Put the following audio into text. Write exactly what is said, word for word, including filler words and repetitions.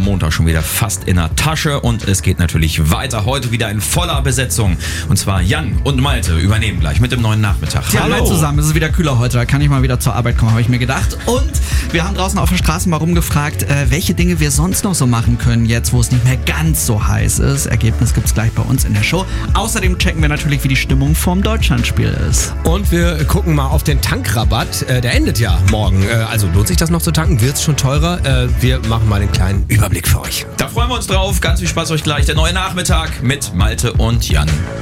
am Montag schon wieder fast in der Tasche und es geht natürlich weiter. Heute wieder in voller Besetzung. Und zwar Jan und Malte übernehmen gleich mit dem neuen Nachmittag. Ja, hallo zusammen. Es ist wieder kühler heute. Da kann ich mal wieder zur Arbeit kommen, habe ich mir gedacht. Und wir haben draußen auf der Straße mal rumgefragt, äh, welche Dinge wir sonst noch so machen können, jetzt wo es nicht mehr ganz so heiß ist. Ergebnis gibt's gleich bei uns in der Show. Außerdem checken wir natürlich, wie die Stimmung vorm Deutschlandspiel ist. Und wir gucken mal auf den Tankrabatt. Äh, der endet ja morgen. Äh, also lohnt sich das noch zu tanken? Wird's schon teurer? Äh, wir machen mal einen kleinen Überblick für euch. Da freuen wir uns drauf. Ganz viel Spaß euch gleich. Der neue Nachmittag mit Malte und Jan.